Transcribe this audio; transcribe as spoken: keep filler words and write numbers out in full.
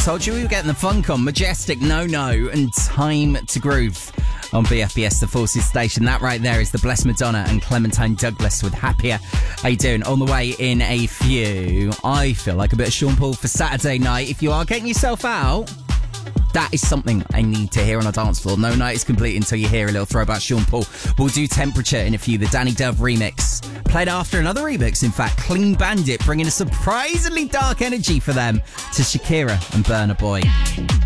Told you we were getting the funk on. Majestic, No No, and Time to Groove on B F B S, the Forces station. That right there is the Blessed Madonna and Clementine Douglas with Happier. How you doing? On the way in a few, I feel like a bit of Sean Paul for Saturday night. If you are getting yourself out, that is something I need to hear on a dance floor. No night is complete until you hear a little throwback Sean Paul. We'll do Temperature in a few, the Danny Dove remix. Played after another remix, in fact, Clean Bandit, bringing a surprisingly dark energy for them to Shakira and Burna Boy.